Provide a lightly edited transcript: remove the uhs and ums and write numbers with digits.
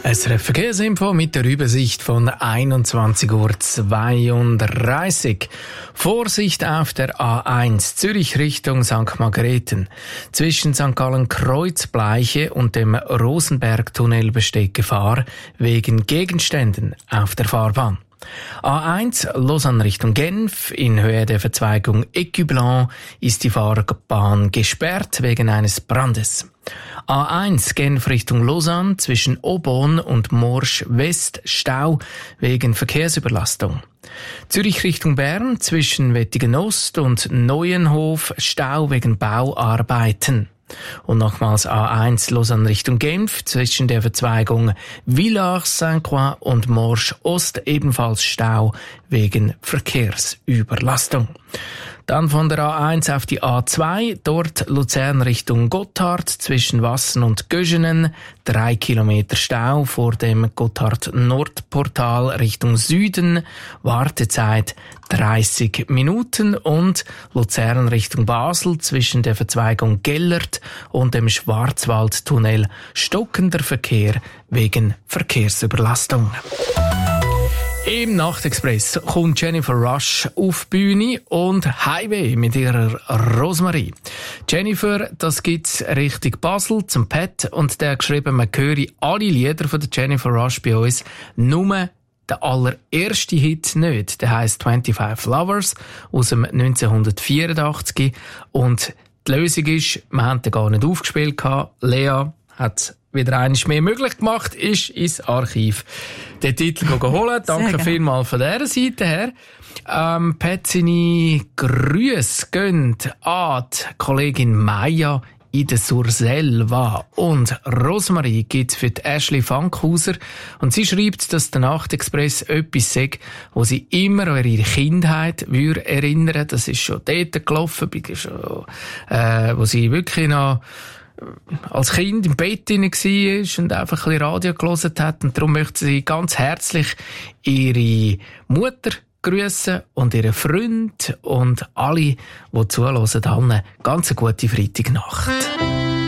SRF Verkehrsinfo mit der Übersicht von 21:32 Uhr. Vorsicht auf der A1 Zürich Richtung St. Margrethen. Zwischen St. Gallen Kreuzbleiche und dem Rosenbergtunnel besteht Gefahr wegen Gegenständen auf der Fahrbahn. A1 Lausanne Richtung Genf. In Höhe der Verzweigung Écublens ist die Fahrbahn gesperrt wegen eines Brandes. A1 Genf Richtung Lausanne zwischen Aubonne und Morsch West Stau wegen Verkehrsüberlastung. Zürich Richtung Bern zwischen Wettingen Ost und Neuenhof Stau wegen Bauarbeiten. Und nochmals A1 Lausanne Richtung Genf zwischen der Verzweigung Villars-Saint-Croix und Morsch Ost ebenfalls Stau wegen Verkehrsüberlastung. Dann von der A1 auf die A2, dort Luzern Richtung Gotthard zwischen Wassen und Göschenen, 3 Kilometer Stau vor dem Gotthard-Nordportal Richtung Süden, Wartezeit 30 Minuten und Luzern Richtung Basel zwischen der Verzweigung Gellert und dem Schwarzwaldtunnel stockender Verkehr wegen Verkehrsüberlastung. Im Nachtexpress kommt Jennifer Rush auf die Bühne und Highway mit ihrer Rosemarie. Jennifer, das gibt's Richtung Basel zum Pat und der hat geschrieben, man höre alle Lieder von der Jennifer Rush bei uns, nur der allererste Hit nicht. Der heisst 25 Lovers aus dem 1984 und die Lösung ist, wir haben den gar nicht aufgespielt gehabt. Lea hat wieder eines mehr möglich gemacht, ist ins Archiv den Titel holen. Danke vielmals von dieser Seite her. Pat, seine Grüße gehen an die Kollegin Maya in der Surselva. Und Rosemarie gibt's für die Ashley Fankhauser. Und sie schreibt, dass der Nachtexpress etwas sagt, wo sie immer an ihre Kindheit erinnern. Das ist schon dort gelaufen, wo sie wirklich noch als Kind im Bett drin war und einfach ein bisschen Radio gelesen hat. Und darum möchte sie ganz herzlich ihre Mutter grüßen und ihren Freund und alle, die zuhören, eine ganz gute Freitagnacht.